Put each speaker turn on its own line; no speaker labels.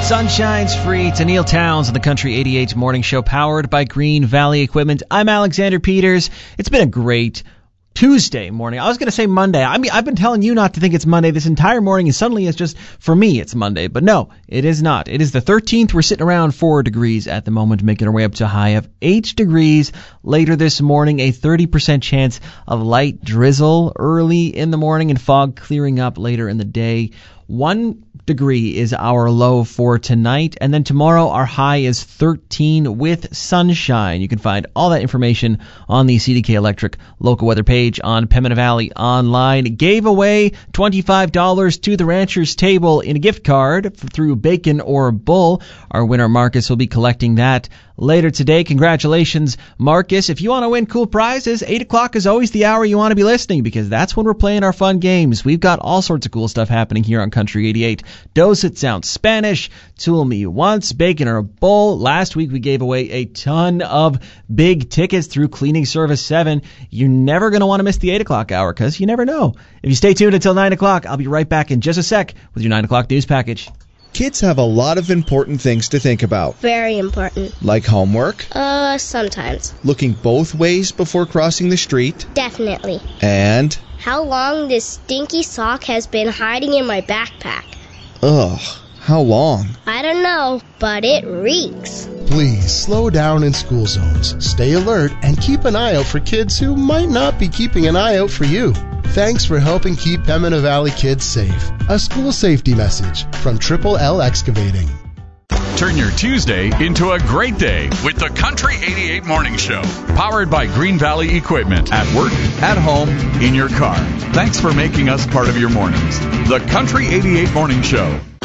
Sunshine's free to Neil Towns on the Country 88 Morning Show, powered by Green Valley Equipment. I'm Alexander Peters. It's been a great Tuesday morning. I was going to say Monday. I mean, I've been telling you not to think it's Monday this entire morning, and suddenly it's just, for me, it's Monday. But no, it is not. It is the 13th. We're sitting around 4 degrees at the moment, making our way up to a high of 8 degrees. Later this morning, a 30% chance of light drizzle early in the morning and fog clearing up later in the day. 1 degree is our low for tonight, and then tomorrow our high is 13 with sunshine. You can find all that information on the CDK Electric local weather page on Pembina Valley Online. Gave away $25 to the Rancher's Table in a gift card through Bacon or Bull. Our winner Marcus will be collecting that later today. Congratulations, Marcus. If you want to win cool prizes, 8 o'clock is always the hour you want to be listening, because that's when we're playing our fun games. We've got all sorts of cool stuff happening here on Country 88. Does It Sound Spanish? Tool Me Once, Bacon or Bull. Last week we gave away a ton of big tickets through Cleaning Service 7. You're never going to want to miss the 8 o'clock hour, because you never know. If you stay tuned until 9 o'clock, I'll be right back in just a sec with your 9 o'clock news package.
Kids have a lot of important things to think about.
Very important.
Like homework?
Sometimes.
Looking both ways before crossing the street?
Definitely.
And?
How long this stinky sock has been hiding in my backpack.
Ugh, how long?
I don't know, but it reeks.
Please slow down in school zones, stay alert, and keep an eye out for kids who might not be keeping an eye out for you. Thanks for helping keep Pembina Valley kids safe. A school safety message from Triple L Excavating.
Turn your Tuesday into a great day with the Country 88 Morning Show, powered by Green Valley Equipment, at work, at home, in your car. Thanks for making us part of your mornings. The Country 88 Morning Show.